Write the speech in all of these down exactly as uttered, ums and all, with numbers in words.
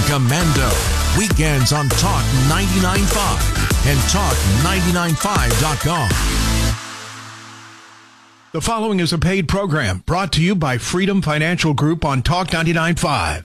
Commando. Weekends on Talk ninety-nine point five and talk ninety-nine five dot com. The following is a paid program brought to you by Freedom Financial Group on Talk ninety-nine point five.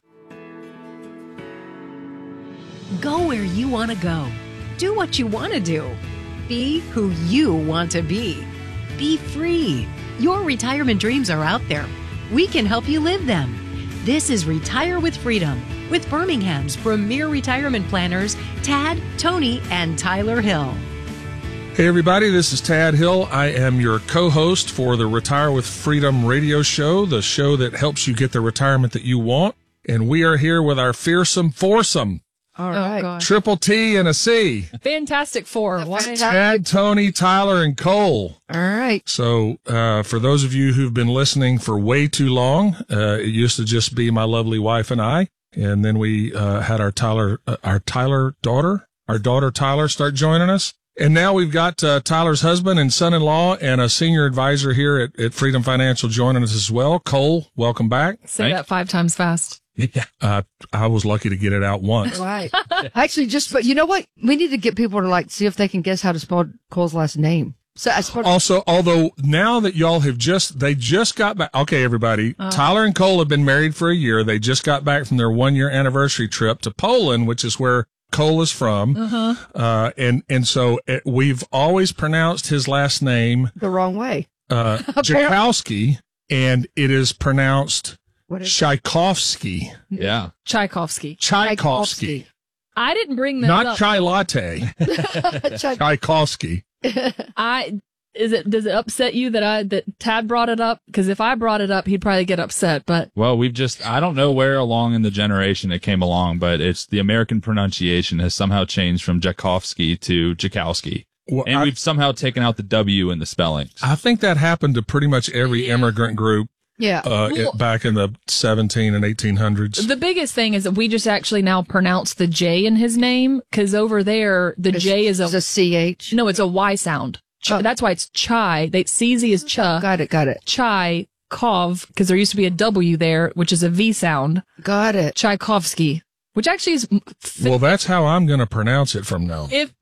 Go where you want to go. Do what you want to do. Be who you want to be. Be free. Your retirement dreams are out there. We can help you live them. This is Retire with Freedom with Birmingham's premier retirement planners, Tad, Tony, and Tyler Hill. Hey everybody, this is Tad Hill. I am your co-host for the Retire with Freedom radio show, the show that helps you get the retirement that you want. And we are here with our fearsome foursome. All right. Oh, Triple T and a C. Fantastic Four. Tad, Tony, Tyler, and Cole. All right. So uh, for those of you who've been listening for way too long, uh, it used to just be my lovely wife and I. And then we uh, had our Tyler, uh, our Tyler daughter, our daughter Tyler start joining us. And now we've got uh, Tyler's husband and son-in-law and a senior advisor here at, at Freedom Financial joining us as well. Cole, welcome back. Say that five times fast. Yeah. Uh, I was lucky to get it out once. Right. Actually, just, but you know what? We need to get people to like see if they can guess how to spell Cole's last name. So I suppose- Also, although now that y'all have just, they just got back. Okay, everybody. Uh, Tyler and Cole have been married for a year. They just got back from their one year anniversary trip to Poland, which is where Cole is from. Uh-huh. Uh, and, and so it, we've always pronounced his last name the wrong way. Uh, Jakowski, and it is pronounced Tchaikovsky. Yeah. Tchaikovsky. Tchaikovsky. I didn't bring that Not up. chai latte. Tchaikovsky. I is it does it upset you that I that Tad brought it up? Because if I brought it up, he'd probably get upset. But well, we've just I don't know where along in the generation it came along, but it's the American pronunciation has somehow changed from Tchaikovsky to Jakowski. Well, and I, we've somehow taken out the W in the spellings. I think that happened to pretty much every yeah. immigrant group. Yeah. Uh, well, it, back in the seventeen and eighteen hundreds. The biggest thing is that we just actually now pronounce the J in his name, because over there, the it's, J is a, a C H. No, it's a Y sound. Ch- oh. That's why it's Chai. They, C Z is Ch. Got it, got it. Chai, Kov, because there used to be a W there, which is a V sound. Got it. Tchaikovsky, which actually is. F- well, that's how I'm going to pronounce it from now. If,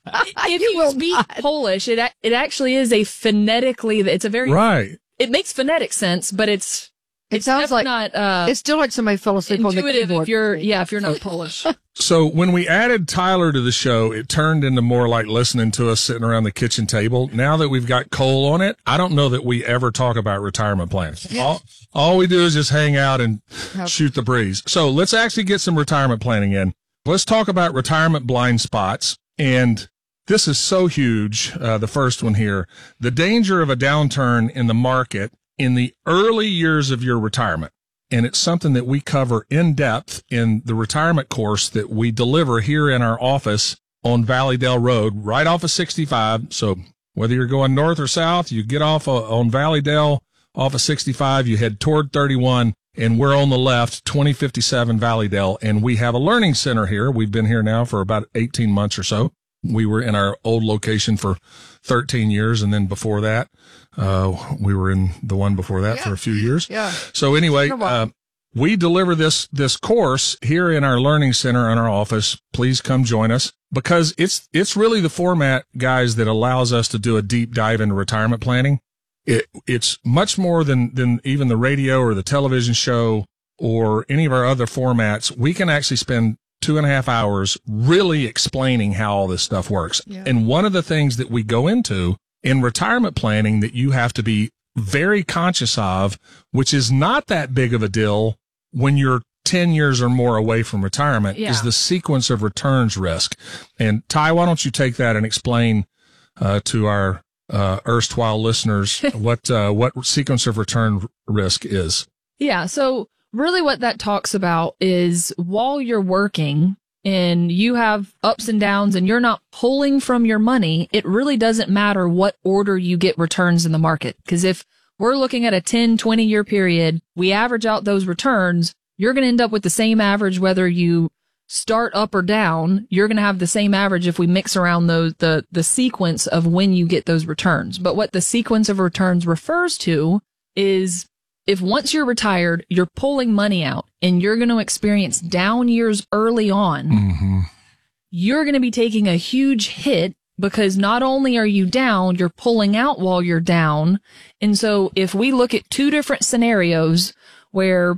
if you, you speak not. Polish, it, it actually is a phonetically, it's a very. Right. It makes phonetic sense, but it's it sounds like not. Uh, it's still like somebody fell asleep on the keyboard. If you're, yeah, if you're not Polish. So when we added Tyler to the show, it turned into more like listening to us sitting around the kitchen table. Now that we've got Cole on it, I don't know that we ever talk about retirement plans. Yeah. All, all we do is just hang out and shoot the breeze. So let's actually get some retirement planning in. Let's talk about retirement blind spots. And this is so huge, uh, the first one here. The danger of a downturn in the market in the early years of your retirement. And it's something that we cover in depth in the retirement course that we deliver here in our office on Valleydale Road, right off of sixty-five. So whether you're going north or south, you get off uh, on Valleydale, off of sixty-five, you head toward thirty-one, and we're on the left, twenty fifty-seven Valleydale. And we have a learning center here. We've been here now for about eighteen months or so. We were in our old location for thirteen years. And then before that, uh, we were in the one before that yeah. for a few years. Yeah. So anyway, uh, we deliver this, this course here in our learning center in our office. Please come join us, because it's, it's really the format, guys, that allows us to do a deep dive into retirement planning. It, it's much more than, than even the radio or the television show or any of our other formats. We can actually spend two and a half hours really explaining how all this stuff works. Yeah. And one of the things that we go into in retirement planning that you have to be very conscious of, which is not that big of a deal when you're ten years or more away from retirement, yeah. is the sequence of returns risk. And Ty, why don't you take that and explain uh, to our uh, erstwhile listeners what uh, what sequence of return risk is? Yeah, so really what that talks about is while you're working and you have ups and downs and you're not pulling from your money, it really doesn't matter what order you get returns in the market. Because if we're looking at a ten, twenty year period, we average out those returns, you're going to end up with the same average whether you start up or down. You're going to have the same average if we mix around those, the, the sequence of when you get those returns. But what the sequence of returns refers to is if once you're retired, you're pulling money out and you're going to experience down years early on, mm-hmm. you're going to be taking a huge hit because not only are you down, you're pulling out while you're down. And so if we look at two different scenarios where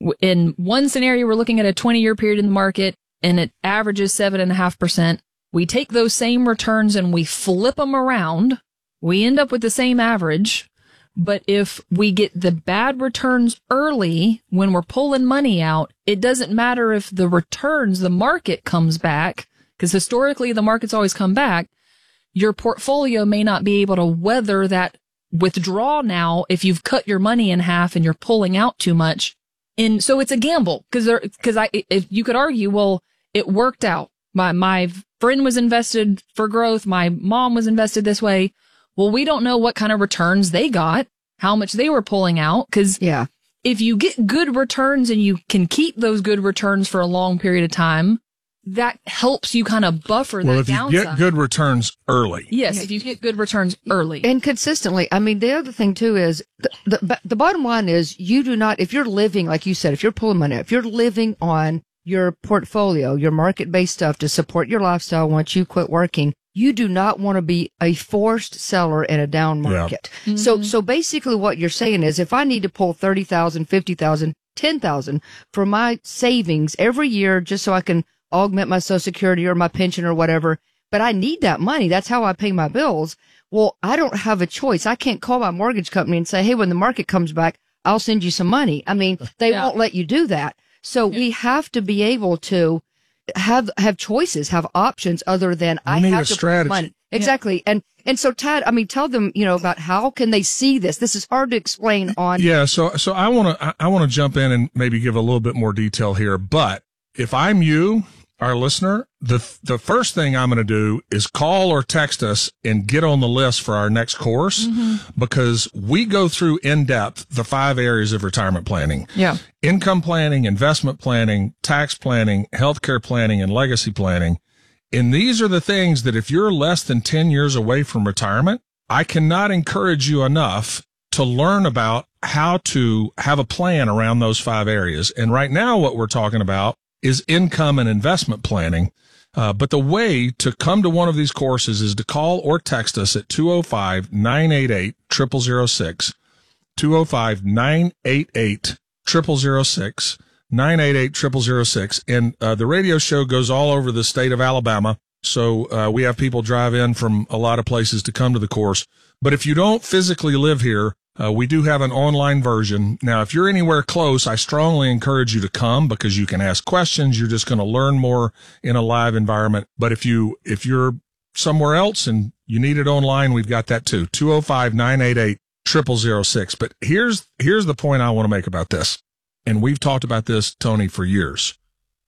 in one scenario, we're looking at a twenty year period in the market and it averages seven and a half percent. We take those same returns and we flip them around. We end up with the same average. But if we get the bad returns early when we're pulling money out, it doesn't matter if the returns, the market comes back, because historically the market's always come back. Your portfolio may not be able to weather that withdrawal now if you've cut your money in half and you're pulling out too much. And so it's a gamble because there, because I, if you could argue, well, it worked out. My, my friend was invested for growth. My mom was invested this way. Well, we don't know what kind of returns they got, how much they were pulling out. Because yeah. if you get good returns and you can keep those good returns for a long period of time, that helps you kind of buffer well, that if downside. you get good returns early. Yes, if you get good returns early. And consistently. I mean, the other thing too is the, the, the bottom line is you do not, if you're living, like you said, if you're pulling money, if you're living on your portfolio, your market-based stuff to support your lifestyle once you quit working, you do not want to be a forced seller in a down market. Yeah. Mm-hmm. So, so basically what you're saying is if I need to pull thirty thousand, fifty thousand, ten thousand from my savings every year just so I can augment my Social Security or my pension or whatever, but I need that money. That's how I pay my bills. Well, I don't have a choice. I can't call my mortgage company and say, hey, when the market comes back, I'll send you some money. I mean, they yeah. won't let you do that. So yeah. we have to be able to have, have choices, have options other than we I need have a to strategy. put money. Exactly. Yeah. And, and so Tad, I mean, tell them, you know, about how can they see this? This is hard to explain on. Yeah. So, so I want to, I want to jump in and maybe give a little bit more detail here, but if I'm you, our listener, the the first thing I'm going to do is call or text us and get on the list for our next course mm-hmm. because we go through in depth the five areas of retirement planning. Yeah. Income planning, investment planning, tax planning, healthcare planning, and legacy planning. And these are the things that if you're less than ten years away from retirement, I cannot encourage you enough to learn about how to have a plan around those five areas. And right now what we're talking about is income and investment planning. Uh, but the way to come to one of these courses is to call or text us at two oh five, nine eight eight, zero zero zero six, two oh five, nine eight eight, zero zero zero six, nine eight eight, zero zero zero six. And uh, the radio show goes all over the state of Alabama. So uh, we have people drive in from a lot of places to come to the course. But if you don't physically live here, Uh, we do have an online version. Now, if you're anywhere close, I strongly encourage you to come because you can ask questions. You're just going to learn more in a live environment. But if you, if you're somewhere else and you need it online, we've got that too. two oh five, nine eight eight, zero zero zero six. But here's, here's the point I want to make about this. And we've talked about this, Tony, for years,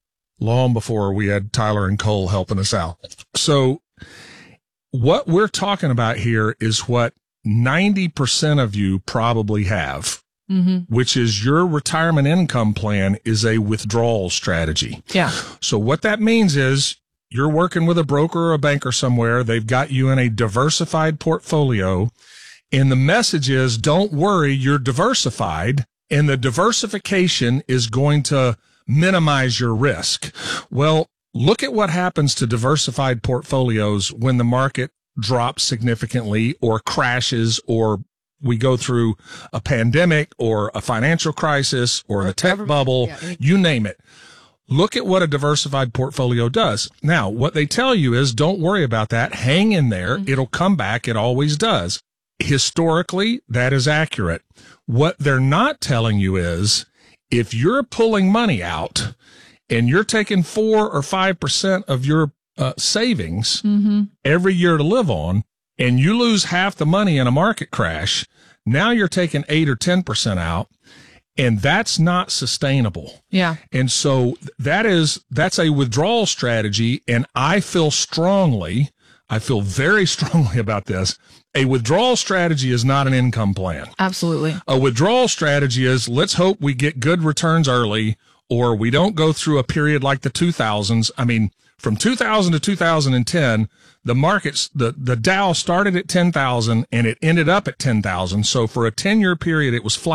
long before we had Tyler and Cole helping us out. So what we're talking about here is what ninety percent of you probably have, mm-hmm. which is your retirement income plan is a withdrawal strategy. Yeah. So what that means is you're working with a broker or a banker somewhere. They've got you in a diversified portfolio. And the message is, don't worry, you're diversified. And the diversification is going to minimize your risk. Well, look at what happens to diversified portfolios when the market drops significantly or crashes or we go through a pandemic or a financial crisis or, or the tech bubble, yeah. you name it. Look at what a diversified portfolio does. Now, what they tell you is don't worry about that. Hang in there. Mm-hmm. It'll come back. It always does. Historically, that is accurate. What they're not telling you is if you're pulling money out and you're taking four or five percent of your Uh, savings mm-hmm. every year to live on, and you lose half the money in a market crash, now you're taking eight or ten percent out, and that's not sustainable. Yeah. And so that is, that's a withdrawal strategy. And I feel strongly, I feel very strongly about this. A withdrawal strategy is not an income plan. Absolutely. A withdrawal strategy is let's hope we get good returns early, or we don't go through a period like the two thousands. I mean, from two thousand to two thousand ten, the markets, the, the Dow started at ten thousand and it ended up at ten thousand. So for a ten year period, it was flat.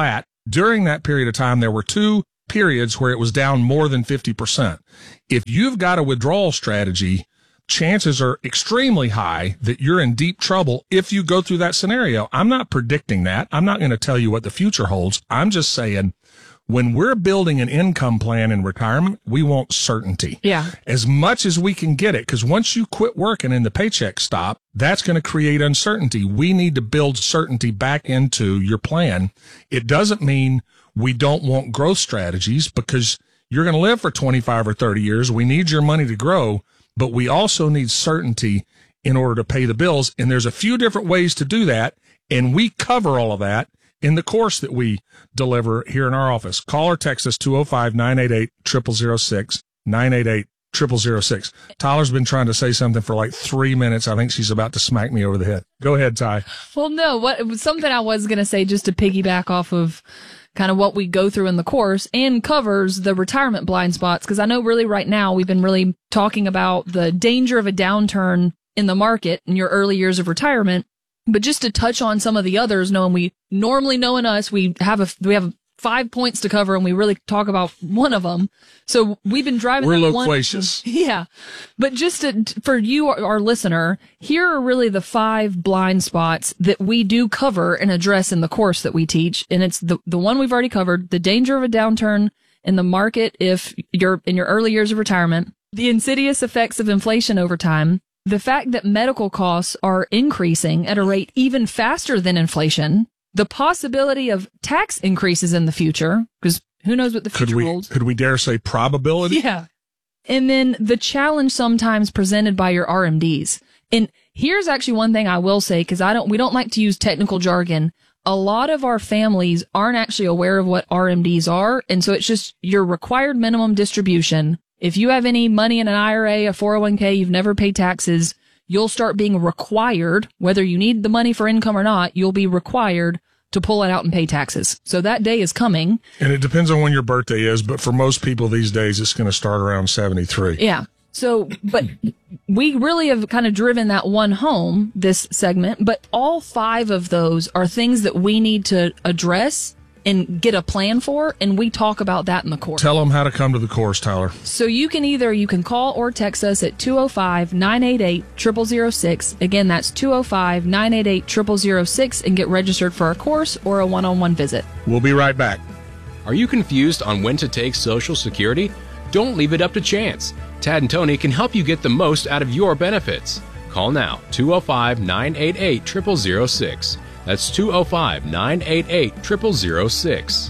During that period of time, there were two periods where it was down more than fifty percent. If you've got a withdrawal strategy, chances are extremely high that you're in deep trouble if you go through that scenario. I'm not predicting that. I'm not going to tell you what the future holds. I'm just saying, when we're building an income plan in retirement, we want certainty. Yeah. As much as we can get it, because once you quit working and the paycheck stop, that's going to create uncertainty. We need to build certainty back into your plan. It doesn't mean we don't want growth strategies, because you're going to live for twenty-five or thirty years. We need your money to grow, but we also need certainty in order to pay the bills. And there's a few different ways to do that. And we cover all of that in the course that we deliver here in our office. Call or text us two oh five, nine eight eight, zero zero zero six, nine eight eight, zero zero zero six. Tyler's been trying to say something for like three minutes. I think she's about to smack me over the head. Go ahead, Ty. Well, no, what it was something I was going to say, just to piggyback off of kind of what we go through in the course, and covers the retirement blind spots. Because I know really right now we've been really talking about the danger of a downturn in the market in your early years of retirement. But just to touch on some of the others, knowing we normally knowing us, we have a we have five points to cover, and we really talk about one of them. So we've been driving. We're that loquacious. One, yeah, but just to, for you, our listener, here are really the five blind spots that we do cover and address in the course that we teach, and it's the the one we've already covered: the danger of a downturn in the market if you're in your early years of retirement, the insidious effects of inflation over time, the fact that medical costs are increasing at a rate even faster than inflation, the possibility of tax increases in the future, because who knows what the future could we, holds. Could we dare say probability? Yeah. And then the challenge sometimes presented by your R M Ds. And here's actually one thing I will say, because I don't, we don't like to use technical jargon. A lot of our families aren't actually aware of what R M Ds are. And so it's just your required minimum distribution. If you have any money in an I R A, a four oh one k, you've never paid taxes, you'll start being required, whether you need the money for income or not, you'll be required to pull it out and pay taxes. So that day is coming. And it depends on when your birthday is, but for most people these days, it's going to start around seventy-three. Yeah. So, but we really have kind of driven that one home, this segment, but all five of those are things that we need to address and get a plan for, and we talk about that in the course. Tell them how to come to the course, Tyler. So you can either, you can call or text us at two oh five, nine eight eight, zero zero zero six. Again, that's two oh five, nine eight eight, zero zero zero six, and get registered for a course or a one-on-one visit. We'll be right back. Are you confused on when to take Social Security? Don't leave it up to chance. Tad and Tony can help you get the most out of your benefits. Call now, two oh five, nine eight eight, zero zero zero six. That's two oh five, nine eight eight, zero zero zero six.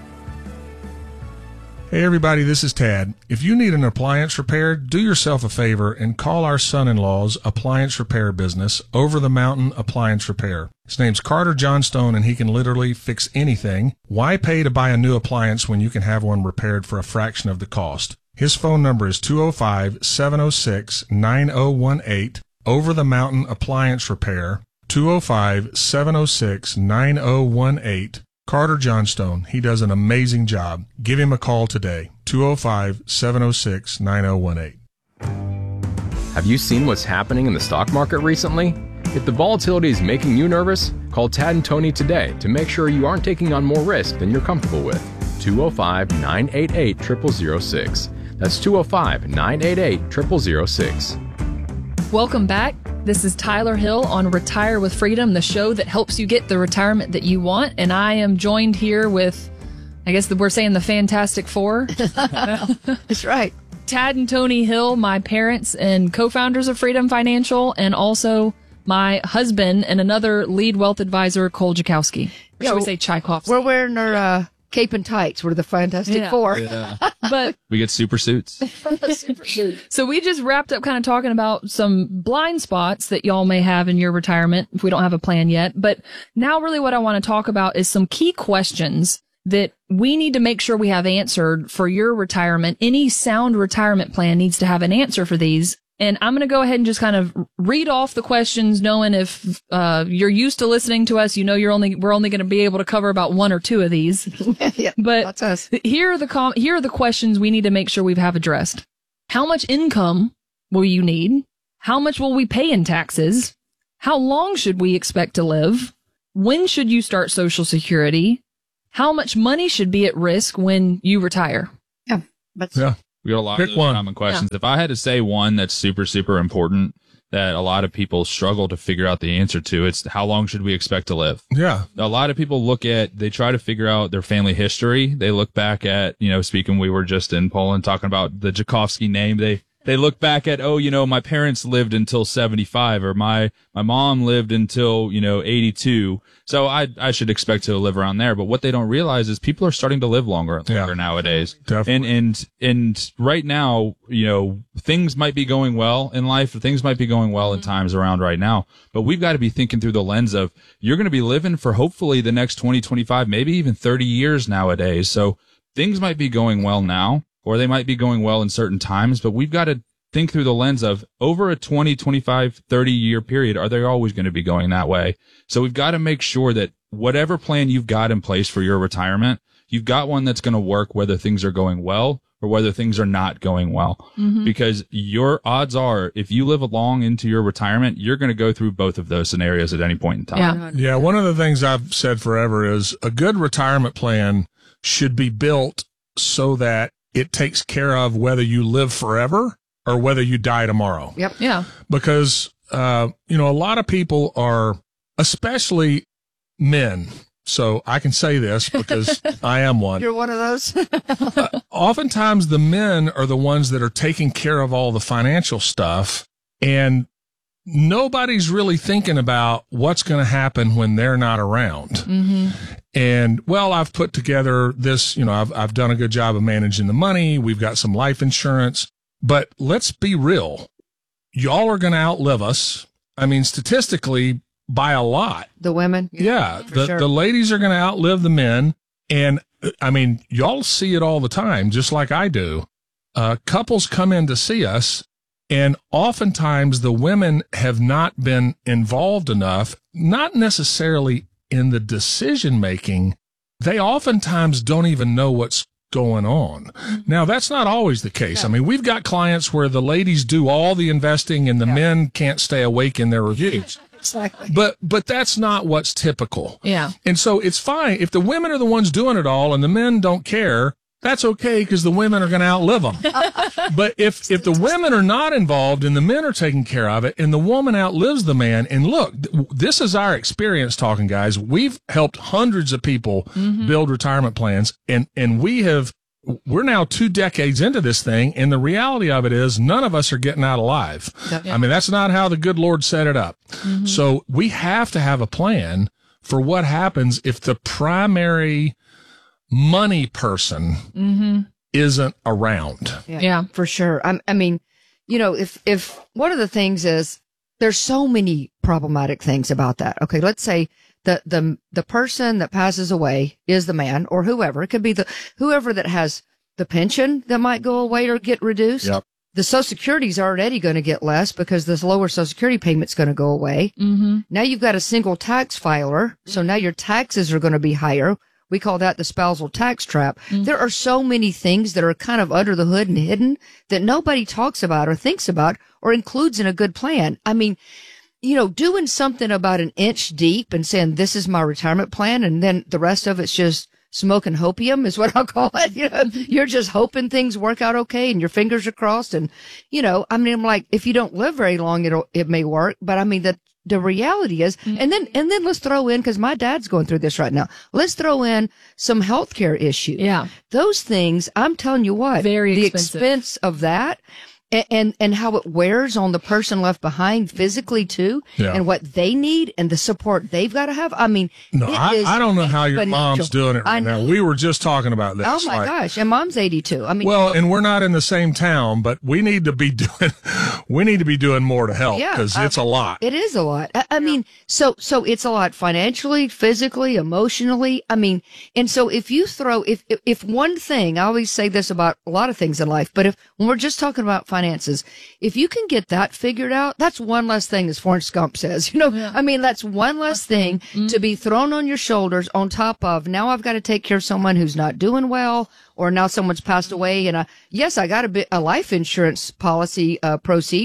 Hey everybody, this is Tad. If you need an appliance repaired, do yourself a favor and call our son-in-law's appliance repair business, Over the Mountain Appliance Repair. His name's Carter Johnstone, and he can literally fix anything. Why pay to buy a new appliance when you can have one repaired for a fraction of the cost? His phone number is two oh five, seven oh six, nine oh one eight, Over the Mountain Appliance Repair, two oh five, seven oh six, nine oh one eight. Carter Johnstone. He does an amazing job. Give him a call today, two oh five, seven oh six, nine oh one eight. Have you seen what's happening in the stock market recently? If the volatility is making you nervous, call Tad and Tony today to make sure you aren't taking on more risk than you're comfortable with. two oh five, nine eight eight, zero zero zero six. That's two oh five, nine eight eight, zero zero zero six. Welcome back. This is Tyler Hill on Retire with Freedom, the show that helps you get the retirement that you want. And I am joined here with, I guess we're saying the Fantastic Four. That's right. Tad and Tony Hill, my parents and co-founders of Freedom Financial, and also my husband and another lead wealth advisor, Cole Jakowski. Or should Yeah, we say Tchaikovsky? We're wearing our uh, cape and tights. We're the Fantastic Yeah. Four. Yeah. But We get super suits. so we just wrapped up kind of talking about some blind spots that y'all may have in your retirement if we don't have a plan yet. But now really what I want to talk about is some key questions that we need to make sure we have answered for your retirement. Any sound retirement plan needs to have an answer for these. And I'm going to go ahead and just kind of read off the questions, knowing if uh, you're used to listening to us, you know you're only we're only going to be able to cover about one or two of these. Yeah, But that's us. here are the com- here are the questions we need to make sure we have addressed. How much income will you need? How much will we pay in taxes? How long should we expect to live? When should you start Social Security? how much money should be at risk when you retire? Yeah. But Yeah. We got a lot Pick of those one. common questions. If I had to say one that's super, super important that a lot of people struggle to figure out the answer to, it's how long should we expect to live? Yeah. A lot of people look at, they try to figure out their family history. They look back at, you know, speaking, we were just in Poland talking about the Tchaikovsky name. They, they look back at, oh, you know, my parents lived until seventy-five, or my, my mom lived until, you know, eighty-two. So I, I should expect to live around there. But what they don't realize is people are starting to live longer and longer Yeah. nowadays. Definitely. And, and, and right now, you know, things might be going well in life. Things might be going well in times around right now, but we've got to be thinking through the lens of you're going to be living for hopefully the next twenty, twenty-five, maybe even thirty years nowadays. So things might be going well now, or they might be going well in certain times, but we've got to think through the lens of over a twenty, twenty-five, thirty year period, are they always going to be going that way? So we've got to make sure that whatever plan you've got in place for your retirement, you've got one that's going to work whether things are going well or whether things are not going well. Mm-hmm. Because your odds are, if you live long into your retirement, you're going to go through both of those scenarios at any point in time. Yeah. Yeah. One of the things I've said forever is a good retirement plan should be built so that it takes care of whether you live forever or whether you die tomorrow. Yep. Yeah. Because, uh, you know, a lot of people are, especially men. So I can say this because I am one. You're one of those. uh, oftentimes the men are the ones that are taking care of all the financial stuff, and nobody's really thinking about what's going to happen when they're not around. Mm-hmm. And well, I've put together this, you know, I've, I've done a good job of managing the money. We've got some life insurance, but let's be real. Y'all are going to outlive us. I mean, statistically, by a lot. The women? Yeah. For The, sure. the ladies are going to outlive the men. And I mean, y'all see it all the time, just like I do. Uh, couples come in to see us, and oftentimes the women have not been involved enough, not necessarily in the decision making. They oftentimes don't even know what's going on. Now, that's not always the case. Yeah. I mean, we've got clients where the ladies do all the investing and the Yeah. men can't stay awake in their reviews. Exactly. But, but that's not what's typical. Yeah. And so it's fine. If the women are the ones doing it all and the men don't care, that's okay because the women are going to outlive them. But if, if the women are not involved and the men are taking care of it and the woman outlives the man, and look, th- this is our experience talking, guys. We've helped hundreds of people Mm-hmm. build retirement plans, and, and we have, we're now two decades into this thing. And the reality of it is none of us are getting out alive. Yeah. I mean, that's not how the good Lord set it up. Mm-hmm. So we have to have a plan for what happens if the primary money person Mm-hmm. isn't around. Yeah, Yeah. for sure. I, I mean, you know, if, if one of the things is there's so many problematic things about that. Okay. Let's say the, the, the person that passes away is the man or whoever. It could be the, whoever that has the pension that might go away or get reduced. Yep. The Social Security is already going to get less because this lower Social Security payment's going to go away. Mm-hmm. Now you've got a single tax filer. So now your taxes are going to be higher. We call that the spousal tax trap. Mm-hmm. There are so many things that are kind of under the hood and hidden that nobody talks about or thinks about or includes in a good plan. I mean, you know, doing something about an inch deep and saying, this is my retirement plan. And then the rest of it's just smoking hopium is what I'll call it. You know, you're just hoping things work out okay and your fingers are crossed. And, you know, I mean, I'm like, if you don't live very long, it'll, it may work. But I mean, the, the reality is, and then, and then let's throw in, cause my dad's going through this right now. Let's throw in some healthcare issues. Yeah. Those things, I'm telling you what, Very the expensive. expense of that. And, and, and how it wears on the person left behind physically too, Yeah. and what they need and the support they've got to have. I mean, No, it I, is I don't know how your exponential. mom's doing it right I now. know. We were just talking about this. Oh my like, gosh. And mom's eighty-two. I mean, Well, and we're not in the same town, but we need to be doing, we need to be doing more to help Yeah, because uh, it's a lot. it is a lot. I, I mean, so, so it's a lot financially, physically, emotionally. I mean, and so if you throw, if, if, if one thing, I always say this about a lot of things in life, but if, when we're just talking about finances, if you can get that figured out, that's one less thing, as Forrest Gump says. You know, I mean, that's one less thing to be thrown on your shoulders on top of now I've got to take care of someone who's not doing well, or now someone's passed away. And uh, yes, I got a bit, a life insurance policy, uh, proceed, but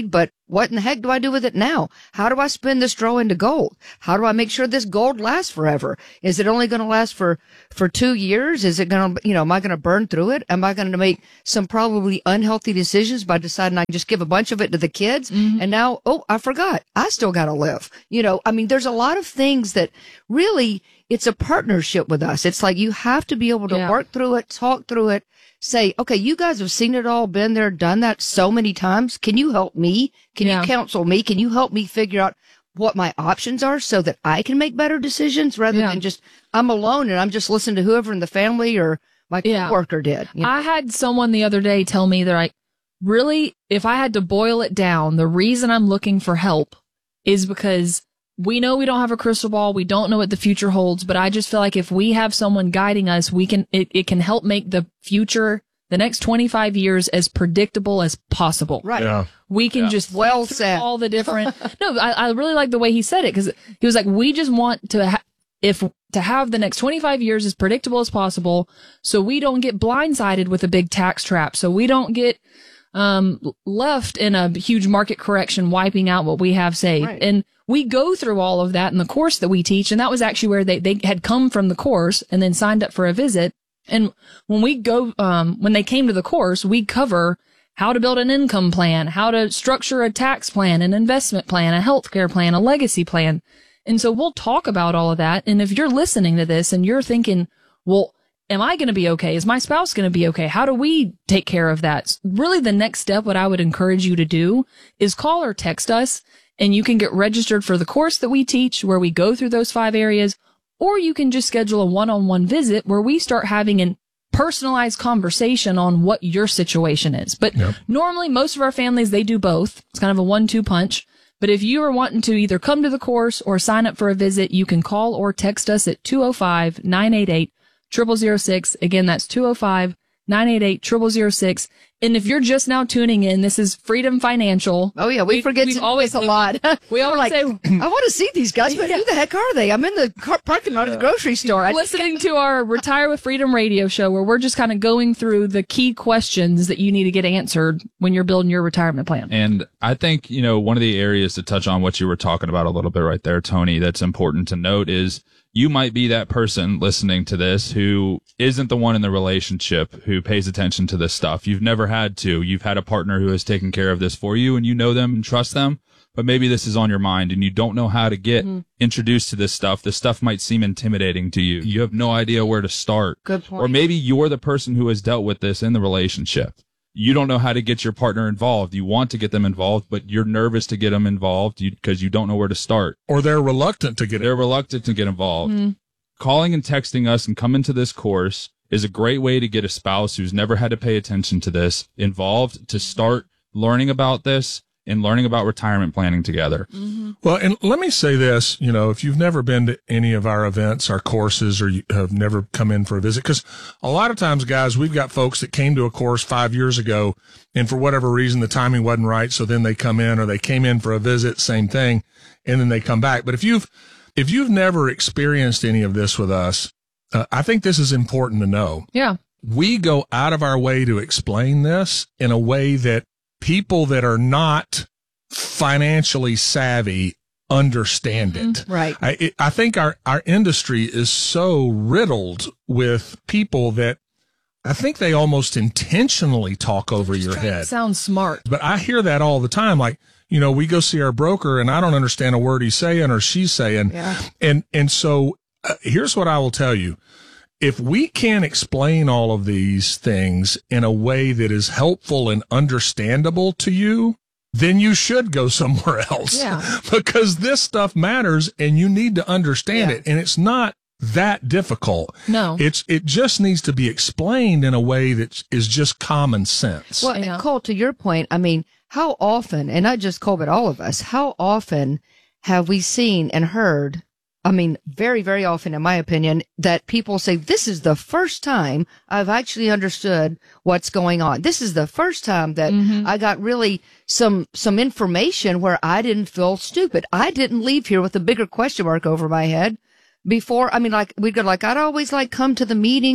what in the heck do I do with it now? How do I spin this straw into gold? How do I make sure this gold lasts forever? Is it only going to last for, for two years? Is it going to, you know, am I going to burn through it? Am I going to make some probably unhealthy decisions by deciding I just give a bunch of it to the kids? Mm-hmm. And now, oh, I forgot. I still got to live. You know, I mean, there's a lot of things that really, it's a partnership with us. It's like you have to be able to yeah. work through it, talk through it, say, okay, you guys have seen it all, been there, done that so many times. Can you help me? Can yeah. you counsel me? Can you help me figure out what my options are so that I can make better decisions rather yeah. than just, I'm alone and I'm just listening to whoever in the family or my yeah. coworker did. You know? I had someone the other day tell me, they're like, really, if I had to boil it down, the reason I'm looking for help is because we know we don't have a crystal ball. We don't know what the future holds, but I just feel like if we have someone guiding us, we can, it, it can help make the future, the next twenty-five years as predictable as possible. Right. Yeah. We can yeah. just well said all the different, no, I, I really like the way he said it because he was like, we just want to, ha- if to have the next twenty-five years as predictable as possible. So we don't get blindsided with a big tax trap. So we don't get, um, left in a huge market correction, wiping out what we have saved. Right. And we go through all of that in the course that we teach. And that was actually where they, they had come from the course and then signed up for a visit. And when we go, um, when they came to the course, we cover how to build an income plan, how to structure a tax plan, an investment plan, a healthcare plan, a legacy plan. And so we'll talk about all of that. And if you're listening to this and you're thinking, well, am I going to be okay? Is my spouse going to be okay? How do we take care of that? Really, the next step, what I would encourage you to do is call or text us. And you can get registered for the course that we teach where we go through those five areas, or you can just schedule a one-on-one visit where we start having a personalized conversation on what your situation is. But yep. normally most of our families, they do both. It's kind of a one-two punch. But if you are wanting to either come to the course or sign up for a visit, you can call or text us at two oh five, nine eight eight, zero zero zero six. Again, that's two oh five, nine eight eight, zero zero zero six. And if you're just now tuning in, this is Freedom Financial. Oh, yeah. We, we forget to always a lot. We always like, say, I want to see these guys, but who the heck are they? I'm in the car- parking lot of the grocery store. Listening to our Retire with Freedom radio show where we're just kind of going through the key questions that you need to get answered when you're building your retirement plan. And I think, you know, one of the areas to touch on what you were talking about a little bit right there, Tony, that's important to note is you might be that person listening to this who isn't the one in the relationship who pays attention to this stuff. You've never had to. You've had a partner who has taken care of this for you and you know them and trust them, but maybe this is on your mind and you don't know how to get mm-hmm. introduced to this stuff. This stuff might seem intimidating to you. You have no idea where to start. Good point. Or maybe you're the person who has dealt with this in the relationship. You don't know how to get your partner involved. You want to get them involved, but you're nervous to get them involved because you, you don't know where to start. Or they're reluctant to get They're reluctant to get involved. Mm-hmm. Calling and texting us and coming to this course is a great way to get a spouse who's never had to pay attention to this involved to start learning about this and learning about retirement planning together. Mm-hmm. Well, and let me say this, you know, if you've never been to any of our events, our courses, or you have never come in for a visit, because a lot of times, guys, we've got folks that came to a course five years ago, and for whatever reason, the timing wasn't right, so then they come in, or they came in for a visit, same thing, and then they come back. But if you've, if you've never experienced any of this with us, uh, I think this is important to know. Yeah. We go out of our way to explain this in a way that people that are not financially savvy understand it. Mm, right. I, it, I think our, our industry is so riddled with people that I think they almost intentionally talk over your head. Sounds smart. But I hear that all the time. Like, you know, we go see our broker and I don't understand a word he's saying or she's saying. Yeah. And, and so uh, here's what I will tell you. If we can't explain all of these things in a way that is helpful and understandable to you, then you should go somewhere else. Yeah. Because this stuff matters and you need to understand yeah. it. And it's not that difficult. No. It's, it just needs to be explained in a way that is just common sense. Well, yeah. and Cole, to your point, I mean, how often, and not just Cole, but all of us, how often have we seen and heard, I mean, very, very often, in my opinion, that people say, this is the first time I've actually understood what's going on. This is the first time that mm-hmm. I got really some, some information where I didn't feel stupid. I didn't leave here with a bigger question mark over my head before. I mean, like, we'd go like, I'd always like come to the meetings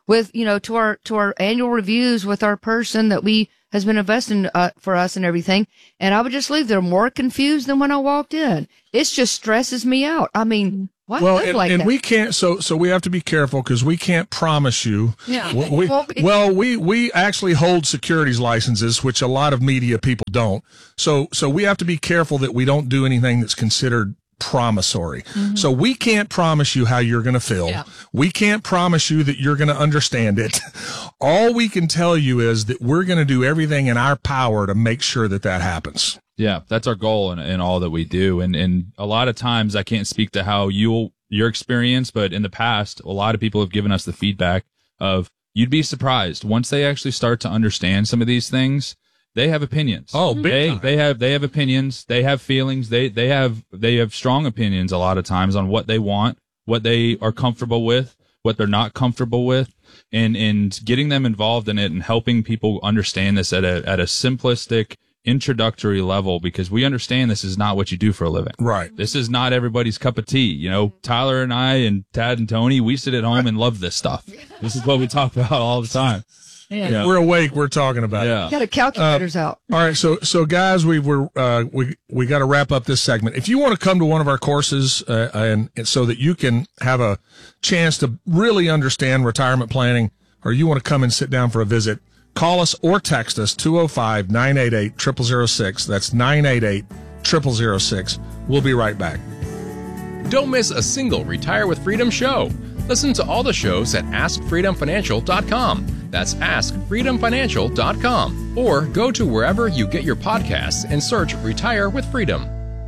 with, you know, to our, to our annual reviews with our person that we has been investing uh, for us and everything. And I would just leave there more confused than when I walked in. It just stresses me out. I mean, why well, live and, like and that? we can't, so, so we have to be careful because we can't promise you. Yeah. We, Well, well, we, we actually hold securities licenses, which a lot of media people don't. So, so we have to be careful that we don't do anything that's considered promissory. Mm-hmm. So we can't promise you how you're going to feel. Yeah. We can't promise you that you're going to understand it. All we can tell you is that we're going to do everything in our power to make sure that that happens. Yeah, that's our goal in, in all that we do. And, and a lot of times I can't speak to how you'll, your experience, but in the past, a lot of people have given us the feedback of you'd be surprised once they actually start to understand some of these things. They have opinions. Oh, big they time. they have they have opinions. They have feelings. They they have they have strong opinions a lot of times on what they want, what they are comfortable with, what they're not comfortable with, and and getting them involved in it and helping people understand this at a at a simplistic introductory level, because we understand this is not what you do for a living. Right. This is not everybody's cup of tea. You know, Tyler and I and Tad and Tony, we sit at home right. and love this stuff. This is what we talk about all the time. Yeah. Yeah. We're awake. We're talking about yeah. it. Got a calculators uh, out. All right. So, so guys, we were, uh, we, we got to wrap up this segment. If you want to come to one of our courses, uh, and, and so that you can have a chance to really understand retirement planning, or you want to come and sit down for a visit, call us or text us two oh five, nine eight eight, zero zero zero six. That's nine eight eight, zero zero zero six. We'll be right back. Don't miss a single Retire with Freedom show. Listen to all the shows at ask freedom financial dot com. That's ask freedom financial dot com. Or go to wherever you get your podcasts and search Retire with Freedom.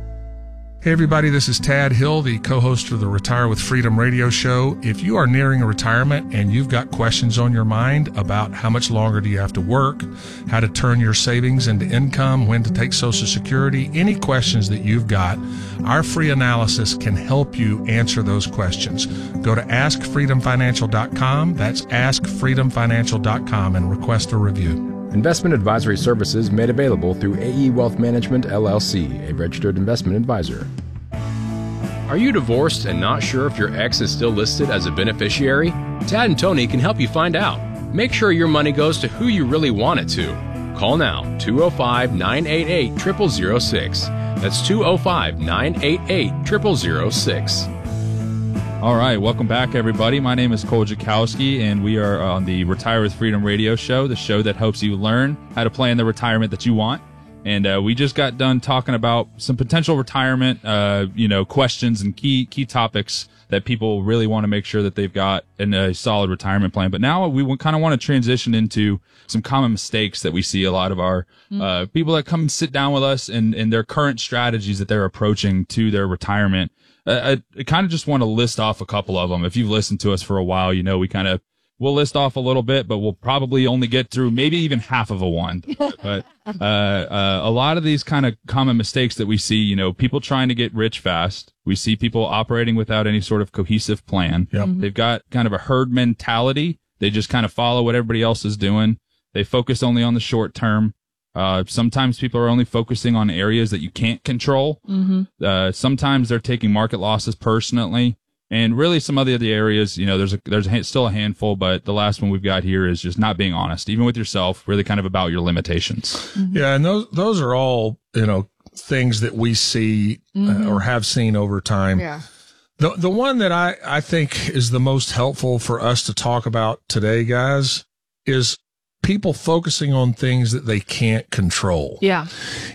Hey everybody, this is Tad Hill, the co-host of the Retire with Freedom radio show. If you are nearing a retirement and you've got questions on your mind about how much longer do you have to work, how to turn your savings into income, when to take Social Security, any questions that you've got, our free analysis can help you answer those questions. Go to ask freedom financial dot com. That's ask freedom financial dot com and request a review. Investment advisory services made available through A E Wealth Management, L L C, a registered investment advisor. Are you divorced and not sure if your ex is still listed as a beneficiary? Tad and Tony can help you find out. Make sure your money goes to who you really want it to. Call now, two oh five, nine eight eight, zero zero zero six. That's two oh five, nine eight eight, zero zero zero six. All right, welcome back, everybody. My name is Cole Jakowski, and we are on the Retire with Freedom radio show, the show that helps you learn how to plan the retirement that you want. And uh, we just got done talking about some potential retirement, uh, you know, questions and key key topics that people really want to make sure that they've got in a solid retirement plan. But now we kind of want to transition into some common mistakes that we see a lot of our mm. uh, people that come and sit down with us and, and their current strategies that they're approaching to their retirement. I, I kind of just want to list off a couple of them. If you've listened to us for a while, you know we kind of we'll list off a little bit, but we'll probably only get through maybe even half of a one. But uh, uh, a lot of these kind of common mistakes that we see, you know, people trying to get rich fast. We see people operating without any sort of cohesive plan. Yep. Mm-hmm. They've got kind of a herd mentality. They just kind of follow what everybody else is doing. They focus only on the short term. Uh, sometimes people are only focusing on areas that you can't control. Mm-hmm. Uh, sometimes they're taking market losses personally, and really some other the areas, you know, there's a, there's a, still a handful, but the last one we've got here is just not being honest, even with yourself, really kind of about your limitations. Mm-hmm. Yeah. And those, those are all, you know, things that we see mm-hmm. uh, or have seen over time. Yeah. The, the one that I, I think is the most helpful for us to talk about today, guys, is people focusing on things that they can't control. Yeah.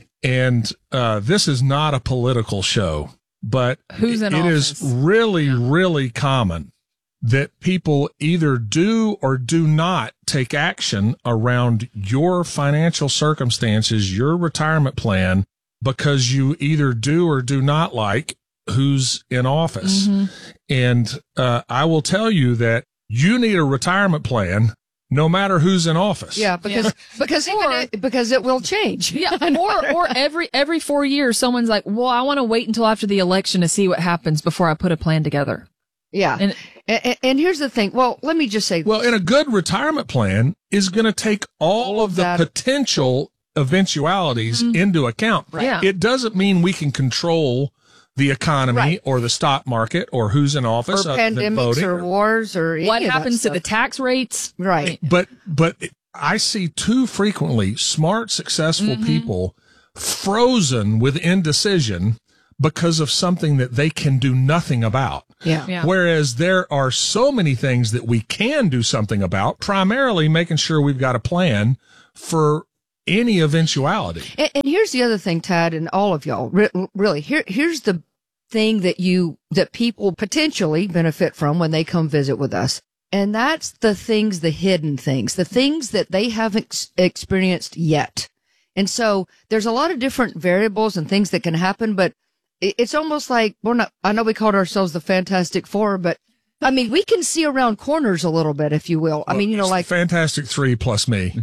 And uh, this is not a political show, but Who's in it office? is really, really common that people either do or do not take action around your financial circumstances, your retirement plan, because you either do or do not like who's in office. Mm-hmm. And uh, I will tell you that you need a retirement plan no matter who's in office. Yeah, because yeah. because or, it, because it will change. Yeah, or or every every four years, someone's like, "Well, I want to wait until after the election to see what happens before I put a plan together." Yeah, and and, and here's the thing. Well, let me just say. Well, and a good retirement plan is going to take all, all of the that. potential eventualities mm-hmm. into account. Right. Yeah. It doesn't mean we can control the economy Right. or the stock market or who's in office or other than pandemics voting. or wars or any What of that happens to stuff. the tax rates? Right. But but I see too frequently smart, successful Mm-hmm. people frozen with indecision because of something that they can do nothing about. Yeah. Yeah. Whereas there are so many things that we can do something about, primarily making sure we've got a plan for any eventuality. And, and here's the other thing, Tad, and all of y'all, re- really, here, here's the thing that you, that people potentially benefit from when they come visit with us. And that's the things, the hidden things, the things that they haven't ex- experienced yet. And so there's a lot of different variables and things that can happen, but it, it's almost like we're not, I know we called ourselves the Fantastic Four, but I mean, we can see around corners a little bit, if you will. I mean, you know, like Fantastic Three plus me.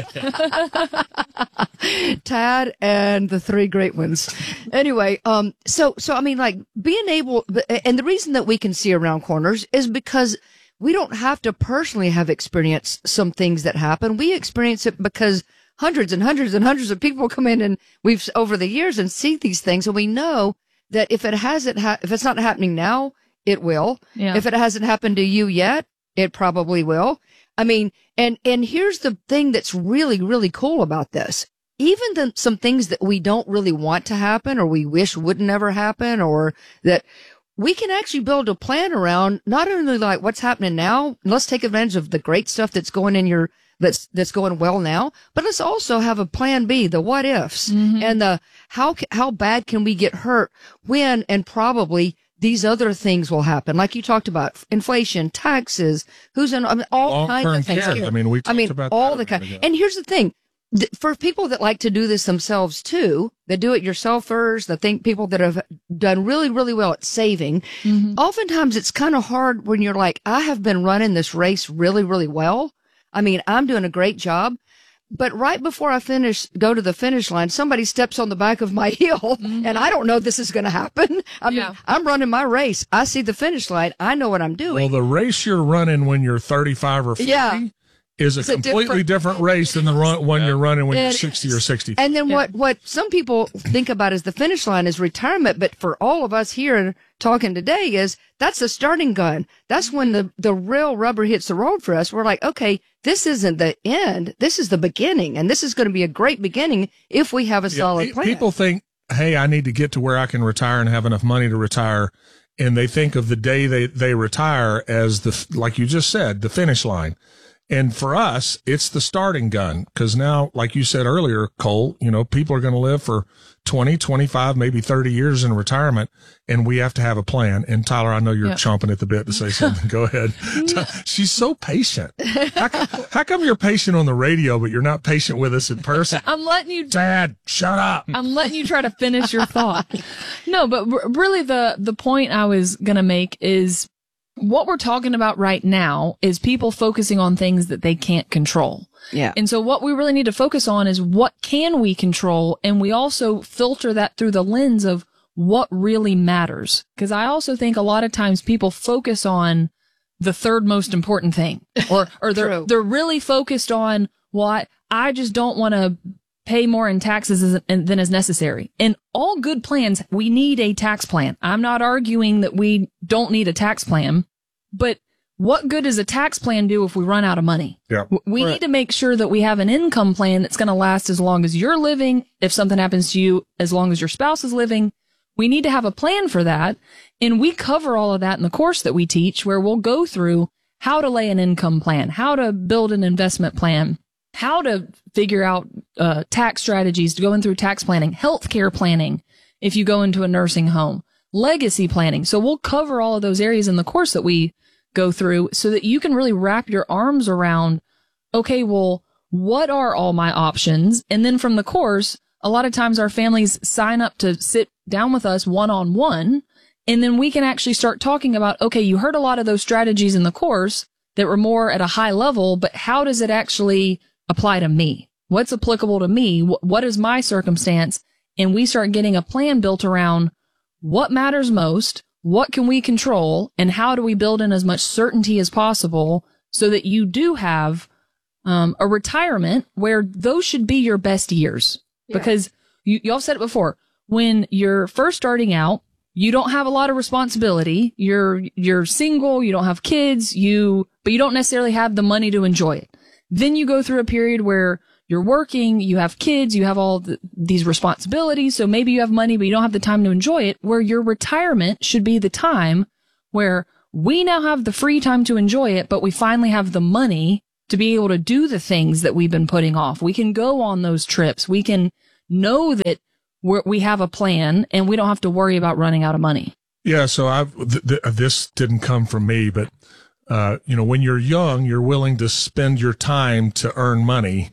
Tad and the three great ones. Anyway, um, so, so, I mean, like being able, and the reason that we can see around corners is because we don't have to personally have experienced some things that happen. We experience it because hundreds and hundreds and hundreds of people come in and we've over the years and see these things. And we know that if it hasn't, ha- if it's not happening now, it will. Yeah. If it hasn't happened to you yet, it probably will. I mean, and, and here's the thing that's really, really cool about this. Even the, some things that we don't really want to happen or we wish would never happen or that we can actually build a plan around not only like what's happening now. Let's take advantage of the great stuff that's going in your, that's, that's going well now, but let's also have a plan B, the what ifs and the how, how bad can we get hurt when and probably these other things will happen. Like you talked about inflation, taxes, who's in, I mean, all kinds Long-term of things. care. I mean, we I talked mean, about all that the a kind. minute ago. And here's the thing. Th- For people that like to do this themselves too, the do-it-yourselfers, the think people that have done really, really well at saving, oftentimes it's kind of hard when you're like, I have been running this race really, really well. I mean, I'm doing a great job. But right before I finish, go to the finish line, somebody steps on the back of my heel and I don't know this is going to happen. I mean, Yeah. I'm running my race. I see the finish line. I know what I'm Well, doing. the race you're running when you're thirty-five or forty Yeah. is a It's a completely different- different, race than the run, one you're running when you're And- sixty or sixty. And then what, what some people think about as the finish line is retirement. But for all of us here talking today is that's the starting gun. That's when the, the real rubber hits the road for us. We're like, okay, this isn't the end. This is the beginning. And this is going to be a great beginning if we have a Yeah, solid pe- plan. People think, hey, I need to get to where I can retire and have enough money to retire. And they think of the day they, they retire as the, f- like you just said, the finish line. And for us, it's the starting gun. Cause now, like you said earlier, Cole, you know, people are going to live for twenty, twenty-five, maybe thirty years in retirement. And we have to have a plan. And Tyler, I know you're Yeah. chomping at the bit to say something. Go ahead. She's so patient. How come, how come you're patient on the radio, but you're not patient with us in person? I'm letting you Dad, shut up. I'm letting you try to finish your thought. No, but r- really the, the point I was going to make is what we're talking about right now is people focusing on things that they can't control. Yeah. And so what we really need to focus on is what can we control? And we also filter that through the lens of what really matters. Cause I also think a lot of times people focus on the third most important thing or, or they're, True. they're really focused on what I just don't want to pay more in taxes as- than is necessary. In all good plans, we need a tax plan. I'm not arguing that we don't need a tax plan, but what good does a tax plan do if we run out of money? Yeah. W- We need to make sure that we have an income plan that's going to last as long as you're living. If something happens to you, as long as your spouse is living, we need to have a plan for that. And we cover all of that in the course that we teach, where we'll go through how to lay an income plan, how to build an investment plan, how to figure out uh, tax strategies to going through tax planning, healthcare planning if you go into a nursing home, legacy planning. So we'll cover all of those areas in the course that we go through so that you can really wrap your arms around, okay, well, what are all my options? And then from the course, a lot of times our families sign up to sit down with us one-on-one, and then we can actually start talking about, okay, you heard a lot of those strategies in the course that were more at a high level, but how does it actually apply to me? What's applicable to me? Wh- What is my circumstance? And we start getting a plan built around what matters most, what can we control, and how do we build in as much certainty as possible so that you do have um, a retirement where those should be your best years. Because you, y'all said it before, when you're first starting out, you don't have a lot of responsibility. You're, you're single. You don't have kids. You, but you don't necessarily have the money to enjoy it. Then you go through a period where you're working, you have kids, you have all the, these responsibilities. So maybe you have money, but you don't have the time to enjoy it, where your retirement should be the time where we now have the free time to enjoy it, but we finally have the money to be able to do the things that we've been putting off. We can go on those trips. We can know that we're, we have a plan and we don't have to worry about running out of money. Yeah. So I've, th- th- this didn't come from me, but, uh, you know, when you're young, you're willing to spend your time to earn money.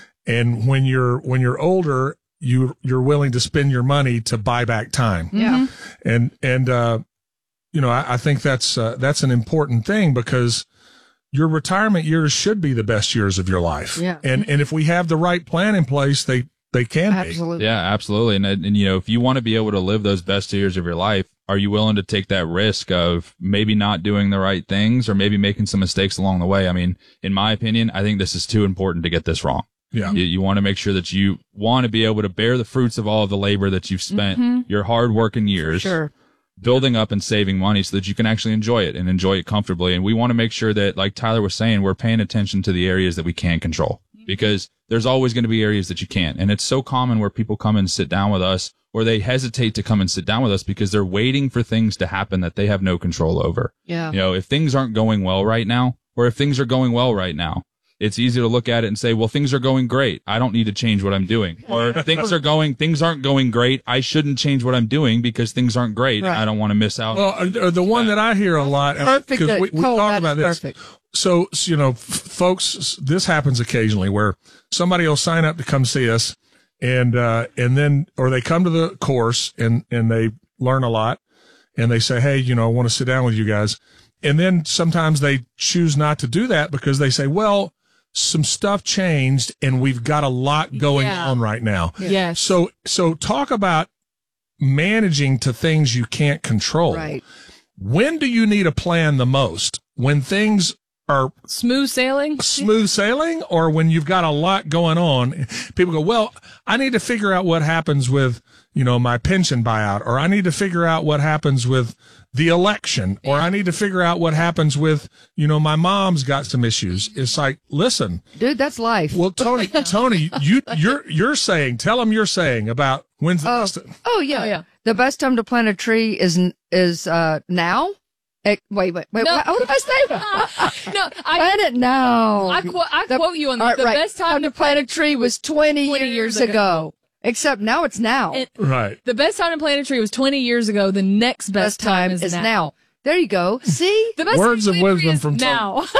And when you're, when you're older, you, you're willing to spend your money to buy back time. Yeah. And, and, uh, you know, I, I think that's, uh, that's an important thing, because your retirement years should be the best years of your life. Yeah. And, and if we have the right plan in place, they, they can be. Absolutely. Yeah, absolutely. And, and, you know, if you want to be able to live those best years of your life, are you willing to take that risk of maybe not doing the right things or maybe making some mistakes along the way? I mean, in my opinion, I think this is too important to get this wrong. Yeah. You, you want to make sure that you want to be able to bear the fruits of all of the labor that you've spent, Mm-hmm. your hard working years. Sure. Building up and saving money so that you can actually enjoy it and enjoy it comfortably. And we want to make sure that, like Tyler was saying, we're paying attention to the areas that we can control, because there's always going to be areas that you can't. And it's so common where people come and sit down with us, or they hesitate to come and sit down with us because they're waiting for things to happen that they have no control over. Yeah. You know, if things aren't going well right now, or if things are going well right now, it's easy to look at it and say, well, things are going great. I don't need to change what I'm doing. Or things are going, things aren't going great. I shouldn't change what I'm doing because things aren't great. Right. I don't want to miss out. Well, uh, the one that I hear a lot, Perfect. because we, we Cole, talk that's about this. perfect. So, so, you know, f- folks, this happens occasionally where somebody will sign up to come see us, and, uh, and then, or they come to the course and, and they learn a lot, and they say, hey, you know, I want to sit down with you guys. And then sometimes they choose not to do that because they say, well, some stuff changed and we've got a lot going Yeah. on right now. Yes. So, so talk about managing to things you can't control. Right. When do you need a plan the most? When things are Smooth sailing. smooth sailing, or when you've got a lot going on? People go, well, I need to figure out what happens with, you know, my pension buyout, or I need to figure out what happens with the election, or I need to figure out what happens with, you know, my mom's got some issues. It's like, listen, Dude, that's life. well, Tony, Tony, you, you're, you're saying, tell them you're saying about when's the Oh, best. oh yeah. Oh, yeah. The best time to plant a tree is is uh now. Eh, wait, wait, wait. No. What, what did I say? No, I, Plant it now. I, quote, I The- quote you on All this. right, The right. best time to plant a tree was twenty, twenty years, years ago. ago. Except now it's now. It- Right. The best time to plant a tree was twenty years ago. The next best, best time is now. There you go. See? The best Words time of to plant a tree wisdom is from Tony.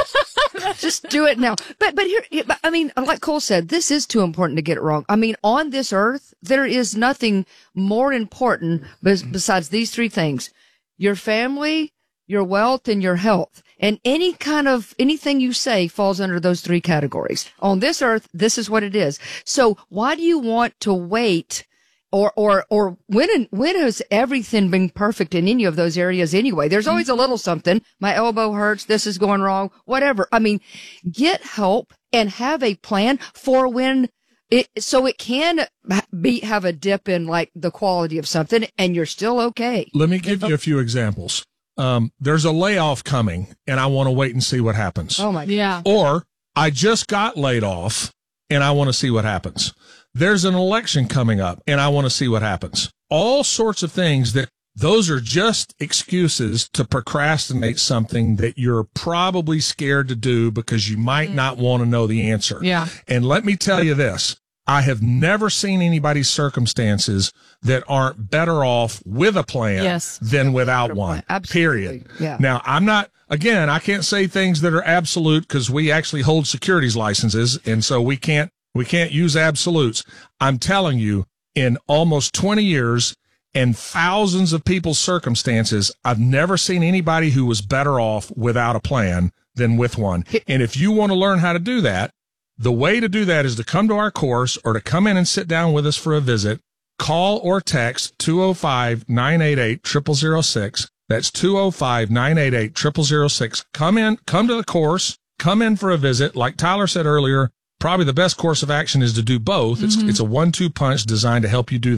now. Just do it now. But but here, but, I mean, like Cole said, this is too important to get it wrong. I mean, on this earth, there is nothing more important bes- besides these three things: your family, your wealth, and your health. And any kind of anything you say falls under those three categories. On this earth, this is what it is. So why do you want to wait? Or, or, or when, when has everything been perfect in any of those areas anyway? There's always a little something. My elbow hurts. This is going wrong. Whatever. I mean, get help and have a plan for when it, so it can be, have a dip in like the quality of something and you're still okay. Let me give you a few examples. Um, there's a layoff coming and I want to wait and see what happens. Oh my God. Yeah. Or I just got laid off and I want to see what happens. There's an election coming up and I want to see what happens. All sorts of things that those are just excuses to procrastinate something that you're probably scared to do because you might not want to know the answer. Yeah. And let me tell you this. I have never seen anybody's circumstances that aren't better off with a plan Yes. than without one. Absolutely. Period. Yeah. Now, I'm not, again, I can't say things that are absolute because we actually hold securities licenses. And so we can't, we can't use absolutes. I'm telling you, in almost twenty years and thousands of people's circumstances, I've never seen anybody who was better off without a plan than with one. And if you want to learn how to do that, the way to do that is to come to our course or to come in and sit down with us for a visit. Call or text two oh five, nine eight eight, zero zero zero six. That's two oh five, nine eight eight, zero zero zero six. Come in, come to the course, come in for a visit. Like Tyler said earlier, probably the best course of action is to do both. It's, Mm-hmm. it's a one two punch designed to help you do that.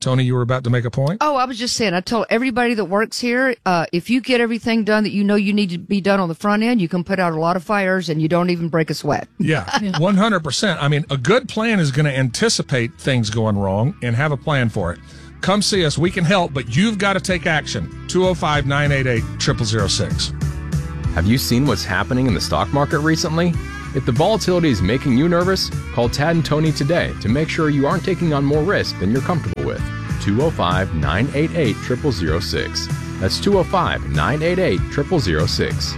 Tony, you were about to make a point? Oh, I was just saying, I told everybody that works here, uh, if you get everything done that you know you need to be done on the front end, you can put out a lot of fires and you don't even break a sweat. Yeah, one hundred percent. I mean, a good plan is going to anticipate things going wrong and have a plan for it. Come see us. We can help, but you've got to take action. two oh five, nine eight eight, zero zero zero six. Have you seen what's happening in the stock market recently? If the volatility is making you nervous, call Tad and Tony today to make sure you aren't taking on more risk than you're comfortable with. two oh five, nine eight eight, zero zero zero six. That's two oh five, nine eight eight, zero zero zero six.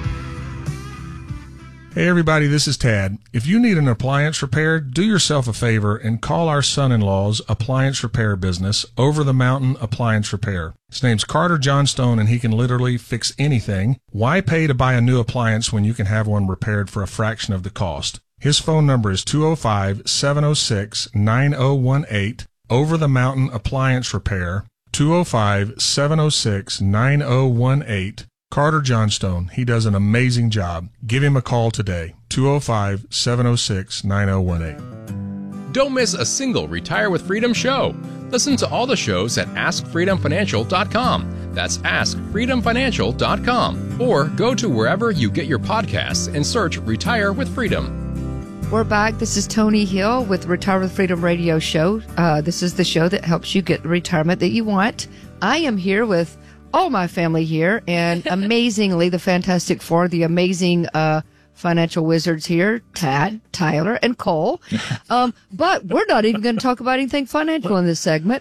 Hey everybody, this is Tad. If you need an appliance repaired, do yourself a favor and call our son-in-law's appliance repair business, Over the Mountain Appliance Repair. His name's Carter Johnstone and he can literally fix anything. Why pay to buy a new appliance when you can have one repaired for a fraction of the cost? His phone number is two oh five, seven oh six, nine oh one eight, Over the Mountain Appliance Repair, two oh five, seven oh six, nine oh one eight. Carter Johnstone. He does an amazing job. Give him a call today. two oh five, seven oh six, nine oh one eight. Don't miss a single Retire with Freedom show. Listen to all the shows at ask freedom financial dot com. That's ask freedom financial dot com. Or go to wherever you get your podcasts and search Retire with Freedom. We're back. This is Tony Hill with Retire with Freedom Radio Show. Uh, this is the show that helps you get the retirement that you want. I am here with all my family here, and amazingly, the Fantastic Four, the amazing uh, financial wizards here, Tad, Tyler, and Cole. Um, but we're not even going to talk about anything financial in this segment.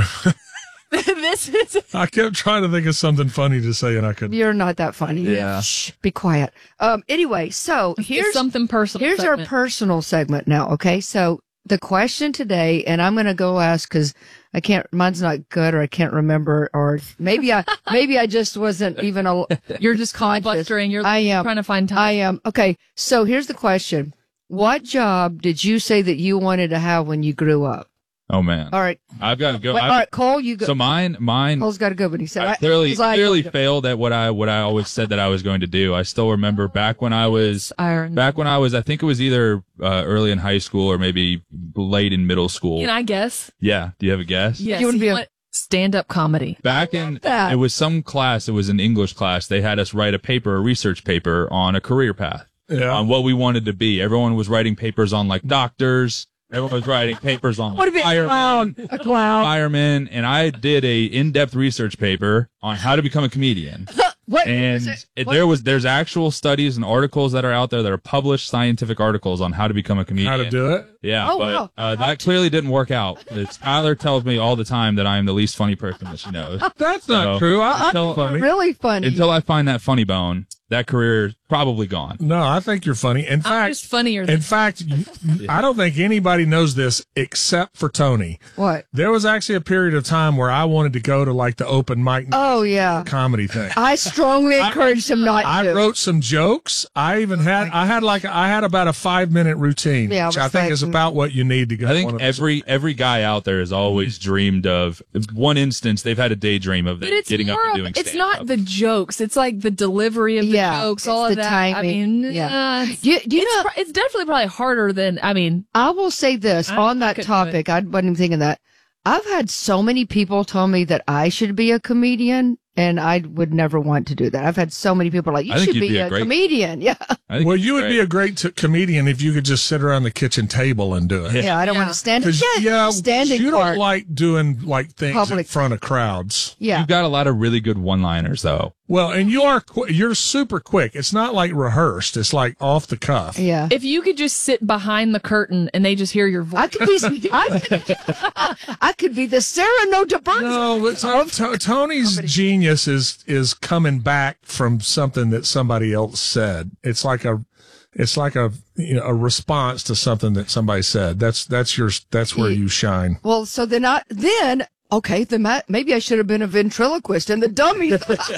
This is. I kept trying to think of something funny to say, and I couldn't. You're not that funny. Yeah. Shh, be quiet. Um, anyway, so here's It's something personal. Here's segment. our personal segment now. Okay, so the question today, and I'm going to go ask because I can't. Mine's not good, or I can't remember, or maybe I maybe I just wasn't even. A, You're just conscious. filibustering. You're I am trying to find time. I am okay. So here's the question: what job did you say that you wanted to have when you grew up? Oh man. All right, I've got to go. Wait, all I've- right, Cole, you go. So mine, mine. Cole's got to go, but he said I I- clearly, 'cause I- clearly failed at what I, what I always said that I was going to do. I still remember back when I was, Iron. back when I was, I think it was either uh, early in high school or maybe late in middle school. Can I guess? Yeah. Do you have a guess? Yes. You wanna be a- want stand-up comedy. Back in, that. it was some class, it was an English class. They had us write a paper, a research paper on a career path, Yeah. on what we wanted to be. Everyone was writing papers on like doctors. Everyone was writing papers on What like, if a firemen, clown? A clown. firemen, and I did a in-depth research paper on how to become a comedian. What? And it, there was there's actual studies and articles that are out there that are published scientific articles on how to become a comedian. How to do it? Yeah, Oh, but wow. uh, that clearly didn't work out. It's, Tyler tells me all the time that I am the least funny person that she knows. That's not So- true. I, Until- I'm funny. Really funny. Until I find that funny bone, that career is probably gone. No, I think you're funny. In I'm fact, just funnier than in fact, I don't think anybody knows this except for Tony. What? There was actually a period of time where I wanted to go to like the open mic Oh yeah. comedy thing. I strongly encouraged him not I to. wrote some jokes. I even had I had like I had about a five minute routine, Yeah, I which I was think is thinking- about what you need to go. I one think of those. every every guy out there has always dreamed of one instance. They've had a daydream of But it's getting up more and of, doing it's stand-up. not the jokes. It's like the delivery of the Yeah, jokes, all it's of the that. I timing. mean, Yeah. uh, it's, Do you, do you it's, know? pro- it's definitely probably harder than, I mean, I will say this I- on I that couldn't do topic. I wasn't even thinking that. I've had so many people tell me that I should be a comedian, and I would never want to do that. I've had so many people like, you I think should you'd be, be a a great- comedian. Yeah. I think Well, it's you would great. be a great t- comedian if you could just sit around the kitchen table and do it. Yeah. I don't Yeah. want to stand. 'Cause, Yeah. yeah, standing you don't part. like doing like things Public. in front of crowds. yeah. You've got a lot of really good one-liners, though. Well, and you are qu- you're super quick. It's not like rehearsed. It's like off the cuff. Yeah. if you could just sit behind the curtain and they just hear your voice. I could be. I could, I could be the Cyrano de Bergerac. No, but to- to- Tony's genius is is coming back from something that somebody else said. It's like a, it's like a you know a response to something that somebody said. That's that's your that's where you shine. Well, so then I then. Okay, then ma- maybe I should have been a ventriloquist and the dummy.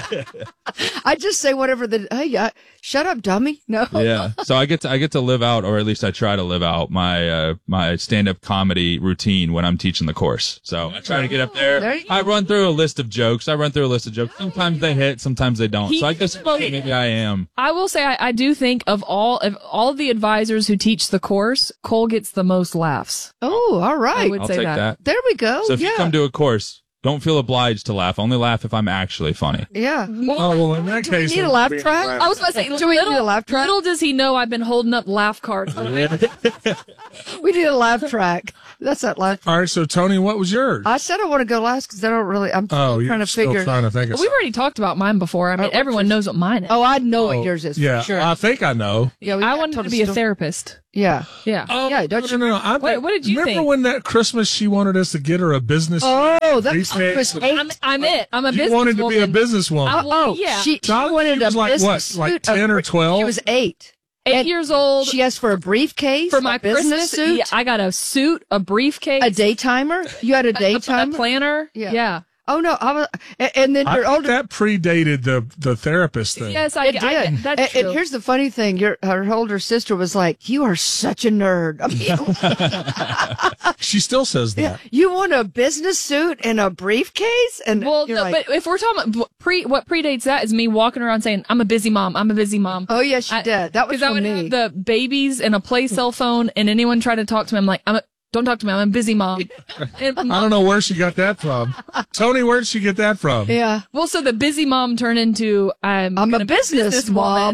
I just say whatever the. Hey, uh, shut up, dummy. No. Yeah. So I get to I get to live out, or at least I try to live out my uh, my stand-up comedy routine when I'm teaching the course. So I try to get up there. There you go. I run through a list of jokes. I run through a list of jokes. Sometimes they hit, sometimes they don't. He- So I guess maybe I am. I will say, I, I do think of all of all of the advisors who teach the course, Cole gets the most laughs. Oh, all I right. would I'll say take that. that. There we go. So if yeah. you come to a course, don't feel obliged to laugh. Only laugh if I'm actually funny. Yeah. Well, Oh, well, in that do we case. need a laugh track? I was about to say, Do we little, need a laugh track? little does he know I've been holding up laugh cards. We need a laugh track. That's not laugh. All right, so Tony, what was yours? I said I want to go last because I don't really. I'm oh, trying you're to still figure. trying to think of We've already talked about mine before. I mean, what's everyone yours? knows what mine is. Oh, I know Oh, what yours is. Yeah, for sure. I think I know. yeah, we I got wanted told to be a story. therapist. Yeah. Yeah. Oh, Yeah, don't no, you- no, no. I, Wait, what did you remember think? when that Christmas she wanted us to get her a business? Oh, that briefcase? was eight. I'm, I'm it. I'm a You business wanted to be a woman. businesswoman. I- Oh, yeah. She, she Charlie, wanted she was a like, what, business like suit, a ten or br- twelve? She was eight. Eight And years old. She asked for a briefcase For my a business Christmas suit, yeah, I got a suit, a briefcase, a daytimer. You had a a, a daytimer. planner. Yeah. Yeah. Oh no, I was, and, and then I your think older. that predated the the therapist thing. Yes, I, It I, did. that's and, true. and here's the funny thing: your her older sister was like, "You are such a nerd. I mean, She still says that. you want a business suit and a briefcase?" And well, you're no, like, but if we're talking about pre, what predates that is me walking around saying, "I'm a busy mom. I'm a busy mom." "Oh yes, she I- did. That was Because I for would me." have the babies and a play cell phone, and anyone try to talk to me, I'm like, I'm a, don't talk to me. I'm a busy mom. And- I don't know where she got that from. Tony, where did she get that from? yeah, well, so the busy mom turned into I'm, I'm a gonna be business mom.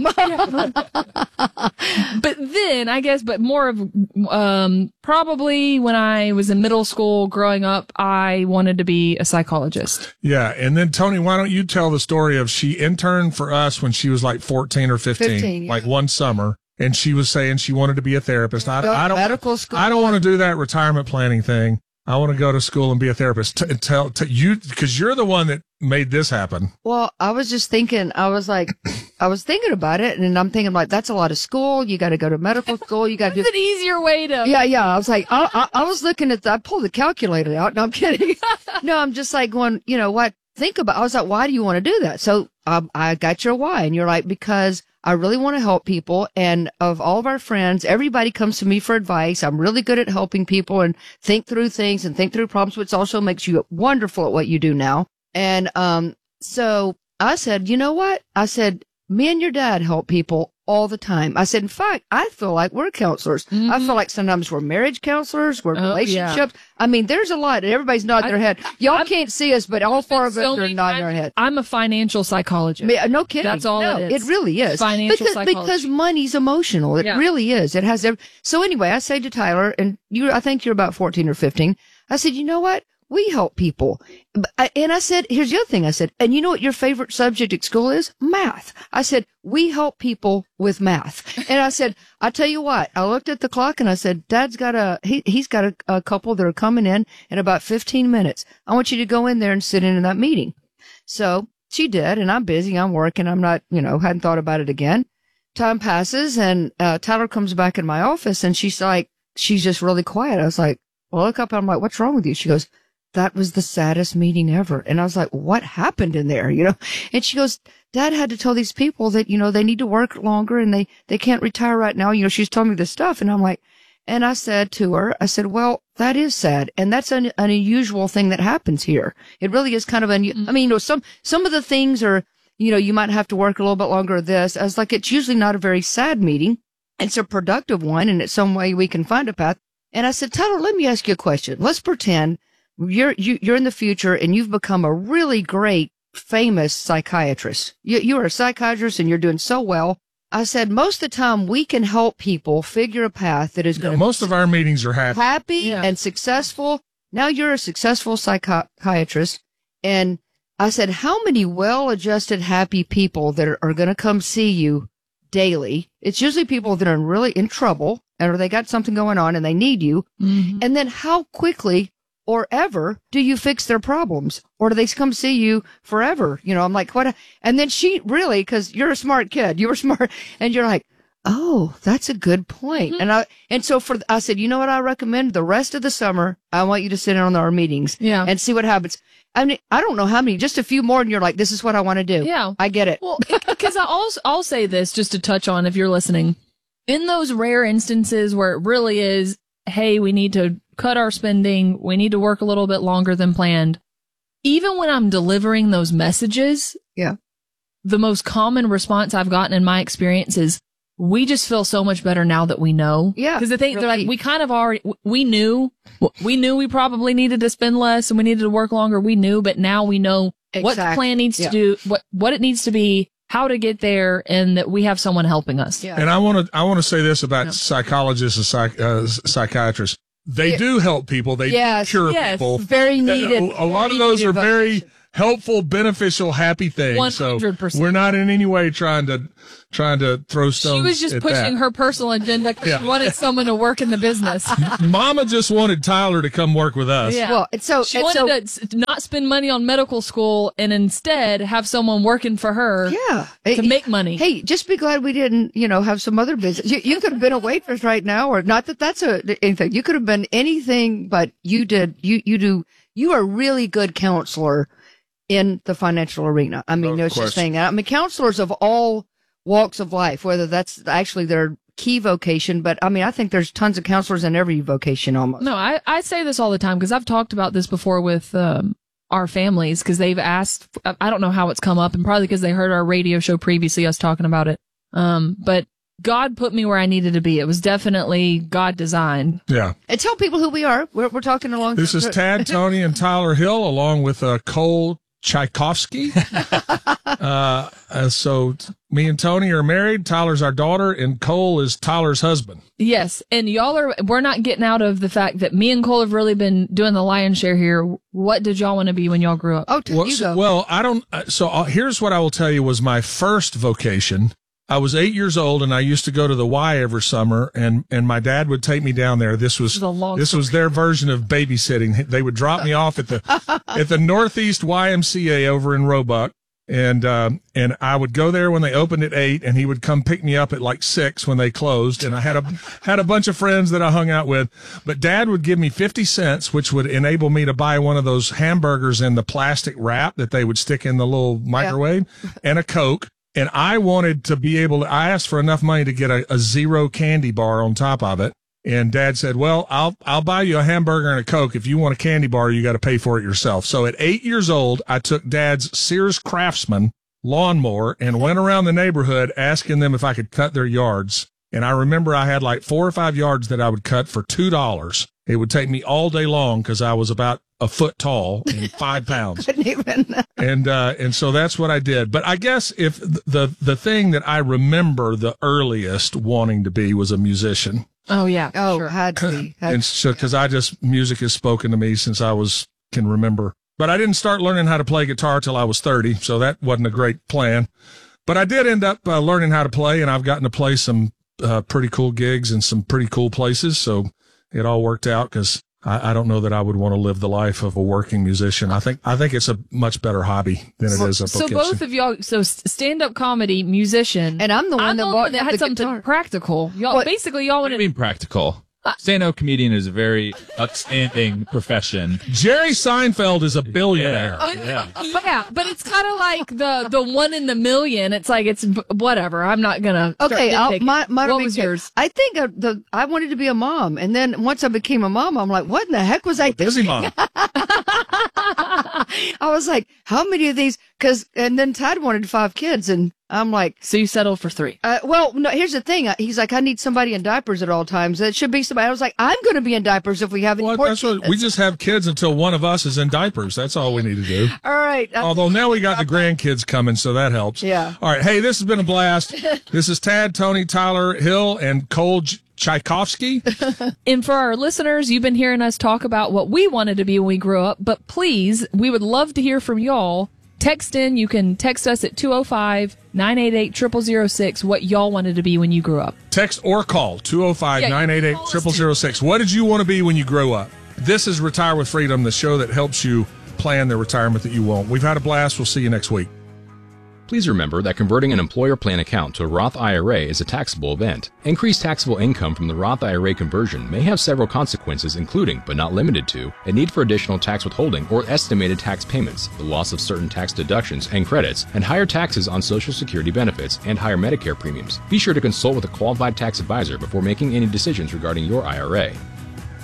But then I guess, but more of um, probably when I was in middle school growing up, I wanted to be a psychologist. Yeah. And then, Tony, why don't you tell the story of she interned for us when she was like fourteen or fifteen, fifteen, yeah. like one summer. And she was saying she wanted to be a therapist. I, Go to I don't, medical school. I don't want to do that retirement planning thing. I want to go to school and be a therapist. T- tell t- you, because you're the one that made this happen. Well, I was just thinking, I was like, I was thinking about it, and I'm thinking like, that's a lot of school. You got to go to medical school. You got to do. It's an easier way to. Yeah, yeah. I was like, I, I, I was looking at, the, I pulled the calculator out. No, I'm kidding. No, I'm just like going, you know what? Think about. I was like, why do you want to do that? So um, I got your why, and you're like, because I really want to help people, and of all of our friends, everybody comes to me for advice. I'm really good at helping people and think through things and think through problems, which also makes you wonderful at what you do now. And um, so I said, you know what? I said, me and your dad help people all the time. I said, in fact, I feel like we're counselors. Mm-hmm. I feel like sometimes we're marriage counselors, we're Oh, relationships. I mean, there's a lot. Everybody's nodding I- their head. Y'all I'm- can't see us, but all four of us So are many nodding our times, head. I'm a financial psychologist. I mean, no kidding. That's all no, it is. It really is. Financial because, psychology. because money's emotional. It Yeah. really is. It has every, so anyway, I say to Tyler, and you, I think you're about fourteen or fifteen. I said, you know what? We help people. But I- And I said, here's the other thing I said, and you know what your favorite subject at school is? Math. I said, we help people with math. And I said, I tell you what, I looked at the clock and I said, Dad's got a, he, he's got a, a couple that are coming in in about fifteen minutes. I want you to go in there and sit in that meeting. So she did, and I'm busy. I'm working. I'm not, you know, hadn't thought about it again. Time passes, and uh, Tyler comes back in my office, and she's like, she's just really quiet. I was like, well, I look up, and I'm like, what's wrong with you? She goes, that was the saddest meeting ever. And I was like, what happened in there? You know? And she goes, Dad had to tell these people that, you know, they need to work longer and they, they can't retire right now. You know, she's telling me this stuff. And I'm like, and I said to her, I said, well, that is sad. And that's an, an unusual thing that happens here. It really is kind of un, I mean, you know, some, some of the things are, you know, you might have to work a little bit longer at this. I was like, it's usually not a very sad meeting. It's a productive one. And it's some way we can find a path. And I said, Tyler, let me ask you a question. Let's pretend you're, you, you're in the future and you've become a really great, famous psychiatrist. You, you are a psychiatrist and you're doing so well. I said, most of the time we can help people figure a path that is Yeah, going to most of our meetings are happy. happy Yeah. and successful. Now you're a successful psychi- psychiatrist. And I said, how many well-adjusted, happy people that are, are going to come see you daily? It's usually people that are really in trouble or they got something going on and they need you. Mhm. And then how quickly or ever do you fix their problems? Or do they come see you forever? You know, I'm like, what? a- And then she really, cause you're a smart kid, you were smart and you're like, oh, that's a good point. And I, and so for, I said, you know what I recommend? The rest of the summer, I want you to sit in on our meetings Yeah. and see what happens. I mean, I don't know how many, just a few more. And you're like, this is what I want to do. Yeah. I get it. Well, because I'll I'll say this just to touch on if you're listening. In those rare instances where it really is, hey, we need to cut our spending, we need to work a little bit longer than planned. Even when I'm delivering those messages, Yeah. the most common response I've gotten in my experience is, we just feel so much better now that we know. Yeah, Because the thing, they're like, relief. we kind of already, we knew, we knew we probably needed to spend less and we needed to work longer. We knew, but now we know what the Exactly. plan needs Yeah. to do, what, what it needs to be, how to get there, and that we have someone helping us. Yeah. And I want to I want to say this about psychologists and psych, uh, psychiatrists. They Yeah. do help people. They Yes, cure yes. people. Very needed. A, a lot of very those are needed very vocation. helpful, beneficial, happy things. one hundred percent. So we're not in any way trying to trying to throw stones. She was just at pushing that. her personal agenda because Yeah. she wanted someone to work in the business. Mama just wanted Tyler to come work with us. Yeah. Well, it's so She it's wanted so, to s- not spend money on medical school and instead have someone working for her yeah to make money. Hey, just be glad we didn't, you know, have some other business. You, you could have been a waitress right now, or not that that's a anything. You could have been anything, but you did. You you do. You are a really good counselor in the financial arena. I mean, Of there's course. just saying that. I mean, counselors of all walks of life, whether that's actually their key vocation, but I mean, I think there's tons of counselors in every vocation almost. No, I, I say this all the time because I've talked about this before with um, our families because they've asked, I don't know how it's come up, and probably because they heard our radio show previously, us talking about it. Um, but God put me where I needed to be. It was definitely God designed. Yeah. And tell people who we are. We're, we're talking along. This is Tad, Tony, and Tyler Hill, along with uh, Cole Tchaikovsky. uh, uh, so t- me and Tony are married. Tyler's our daughter, and Cole is Tyler's husband. Yes, and y'all are, we're not getting out of the fact that me and Cole have really been doing the lion's share here. What did y'all want to be when y'all grew up? Oh, t- Well, you so- go. well, I don't. uh, So uh, here's what I will tell you was my first vocation. I was eight years old, and I used to go to the Y every summer, and, and my dad would take me down there. This was This is a long this was their version of babysitting. They would drop me off at the at the Northeast Y M C A over in Roebuck, and um, and I would go there when they opened at eight, and he would come pick me up at like six when they closed. And I had a had a bunch of friends that I hung out with, but Dad would give me fifty cents, which would enable me to buy one of those hamburgers in the plastic wrap that they would stick in the little microwave, and a Coke. And I wanted to be able to, I asked for enough money to get a, a zero candy bar on top of it. And Dad said, well, I'll, I'll buy you a hamburger and a Coke. If you want a candy bar, you got to pay for it yourself. So at eight years old, I took Dad's Sears Craftsman lawnmower and went around the neighborhood asking them if I could cut their yards. And I remember I had like four or five yards that I would cut for two dollars. It would take me all day long because I was about a foot tall and five pounds. Couldn't even. And, uh, and so that's what I did. But I guess if the, the thing that I remember the earliest wanting to be was a musician. Oh yeah, Oh, sure. had to be. Had And so, cause I just, music has spoken to me since I was, can remember. But I didn't start learning how to play guitar till I was thirty. So that wasn't a great plan. But I did end up uh, learning how to play, and I've gotten to play some, uh, pretty cool gigs in some pretty cool places. So it all worked out because I, I don't know that I would want to live the life of a working musician. I think, I think it's a much better hobby than it is a So vocation. both of y'all, so stand up comedy, musician, And I'm the one I'm that the bought one that had the something guitar. practical. Y'all What? basically y'all What do wanted. you mean practical? Stand-up comedian is a very outstanding profession. Jerry Seinfeld is a billionaire. Yeah. But yeah, but it's kind of like the the one in the million. It's like it's b- whatever. I'm not gonna. start Okay, I'll, nitpicking. my, my what was yours? I think uh, the I wanted to be a mom, and then once I became a mom, I'm like, what in the heck was I Busy thinking? mom. I was like, how many of these? Because and then Todd wanted five kids, and I'm like, So you settled for three. uh, well, no. Here's the thing. Uh, He's like, I need somebody in diapers at all times. It should be somebody. I was like, I'm going to be in diapers if we have any Well, more that's what, kids. we just have kids until one of us is in diapers. That's all we need to do. All right. Uh, Although now we got the grandkids coming, so that helps. Yeah. All right. Hey, this has been a blast. This is Tad, Tony, Tyler Hill, and Cole Ch- Tchaikovsky. And for our listeners, you've been hearing us talk about what we wanted to be when we grew up, but please, we would love to hear from y'all. Text in. You can text us at two oh five, nine eight eight, zero zero zero six what y'all wanted to be when you grew up. Text or call two oh five, nine eight eight, zero zero zero six. What did you want to be when you grow up? This is Retire with Freedom, the show that helps you plan the retirement that you want. We've had a blast. We'll see you next week. Please remember that converting an employer plan account to a Roth I R A is a taxable event. Increased taxable income from the Roth I R A conversion may have several consequences, including, but not limited to, a need for additional tax withholding or estimated tax payments, the loss of certain tax deductions and credits, and higher taxes on Social Security benefits and higher Medicare premiums. Be sure to consult with a qualified tax advisor before making any decisions regarding your I R A.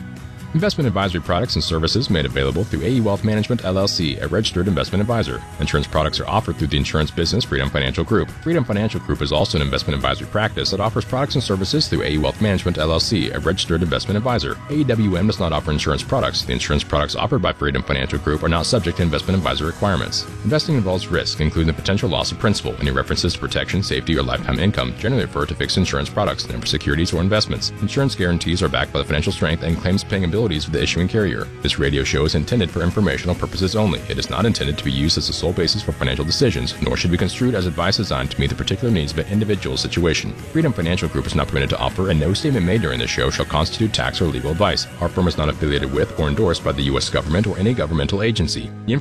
Investment advisory products and services made available through A E Wealth Management, L L C, a registered investment advisor. Insurance products are offered through the insurance business Freedom Financial Group. Freedom Financial Group is also an investment advisory practice that offers products and services through A E Wealth Management, L L C, a registered investment advisor. A E W M does not offer insurance products. The insurance products offered by Freedom Financial Group are not subject to investment advisor requirements. Investing involves risk, including the potential loss of principal. Any references to protection, safety, or lifetime income generally refer to fixed insurance products, never securities or investments. Insurance guarantees are backed by the financial strength and claims-paying abilities of the issuing carrier. This radio show is intended for informational purposes only. It is not intended to be used as the sole basis for financial decisions, nor should be construed as advice designed to meet the particular needs of an individual situation. Freedom Financial Group is not permitted to offer, and no statement made during this show shall constitute tax or legal advice. Our firm is not affiliated with or endorsed by the U S government or any governmental agency. The